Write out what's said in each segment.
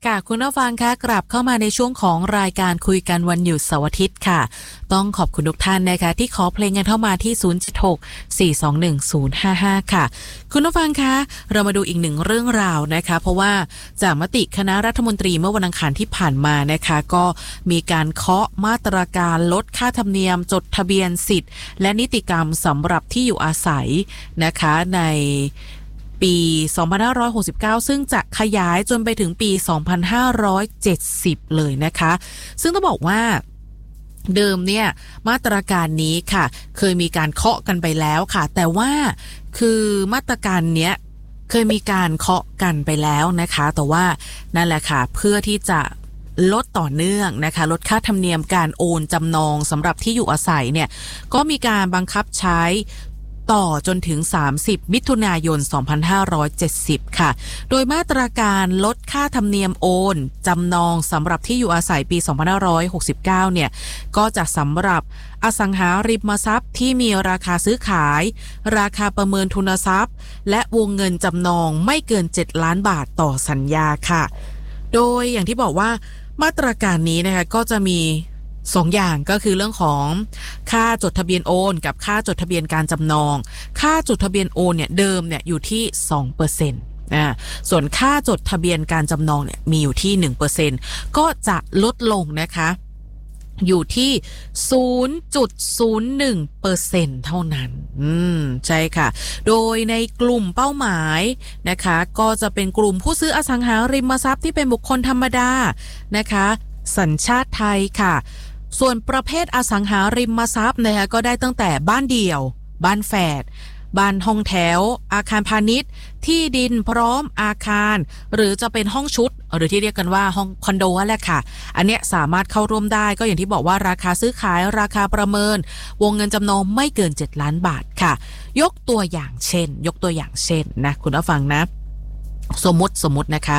ค่ะคุณผู้ฟังคะกลับเข้ามาในช่วงของรายการคุยกันวันหยุดเสาร์อาทิตย์ค่ะต้องขอบคุณทุกท่านนะคะที่ขอเพลงกันเข้ามาที่076-421-055ค่ะคุณผู้ฟังคะเรามาดูอีกหนึ่งเรื่องราวนะคะเพราะว่าจากมติคณะรัฐมนตรีเมื่อวันอังคารที่ผ่านมานะคะก็มีการเคาะมาตรการลดค่าธรรมเนียมจดทะเบียนสิทธิ์และนิติกรรมสำหรับที่อยู่อาศัยนะคะในปี2569ซึ่งจะขยายจนไปถึงปี2570เลยนะคะซึ่งต้องบอกว่าเดิมเนี่ยมาตรการนี้ค่ะเคยมีการเคาะกันไปแล้วค่ะแต่ว่าคือมาตรการเนี้ยเคยมีการเคาะกันไปแล้วนะคะแต่ว่านั่นแหละค่ะเพื่อที่จะลดต่อเนื่องนะคะลดค่าธรรมเนียมการโอนจำนองสำหรับที่อยู่อาศัยเนี่ยก็มีการบังคับใช้ต่อจนถึง30มิถุนายน2570ค่ะโดยมาตรการลดค่าธรรมเนียมโอนจำนองสำหรับที่อยู่อาศัยปี2569เนี่ยก็จะสำหรับอสังหาริมทรัพย์ที่มีราคาซื้อขายราคาประเมินทุนทรัพย์และวงเงินจำนองไม่เกิน7ล้านบาทต่อสัญญาค่ะโดยอย่างที่บอกว่ามาตรการนี้นะคะก็จะมี2อย่างก็คือเรื่องของค่าจดทะเบียนโอนกับค่าจดทะเบียนการจำนองค่าจดทะเบียนโอนเนี่ยเดิมเนี่ยอยู่ที่ 2% ส่วนค่าจดทะเบียนการจำนองเนี่ยมีอยู่ที่ 1% ก็จะลดลงนะคะอยู่ที่ 0.01% เท่านั้นใช่ค่ะโดยในกลุ่มเป้าหมายนะคะก็จะเป็นกลุ่มผู้ซื้ออสังหาริมทรัพย์ที่เป็นบุคคลธรรมดานะคะสัญชาติไทยค่ะส่วนประเภทอสังหาริมทรัพย์นะคะก็ได้ตั้งแต่บ้านเดี่ยวบ้านแฝดบ้านห้องแถวอาคารพาณิชย์ที่ดินพร้อมอาคารหรือจะเป็นห้องชุดหรือที่เรียกกันว่าห้องคอนโดแหละค่ะอันเนี้ยสามารถเข้าร่วมได้ก็อย่างที่บอกว่าราคาซื้อขายราคาประเมินวงเงินจำนองไม่เกิน7ล้านบาทค่ะยกตัวอย่างเช่นนะคุณผู้ฟังนะสมมตินะคะ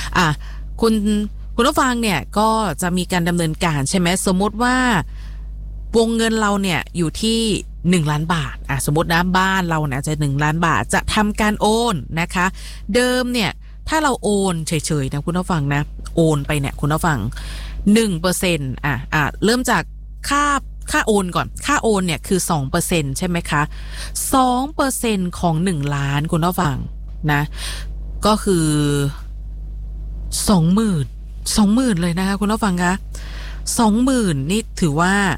คุณผู้ฟังเนี่ยก็จะมีการดำเนินการใช่ไหมสมมติว่าวงเงินเราเนี่ยอยู่ที่1ล้านบาทสมมตินะบ้านเราเนี่ยจะ1ล้านบาทจะทำการโอนนะคะเดิมเนี่ยถ้าเราโอนเฉยๆนะคุณผู้ฟังนะโอนไปเนี่ยคุณผู้ฟัง 1% เริ่มจากค่าโอนก่อนค่าโอนเนี่ยคือ 2% ใช่ไหมคะ 2% ของ1ล้านคุณผู้ฟังนะก็คือ20,000เลยนะคะคุณผู้ฟังคะ20,000นี่ถือว่า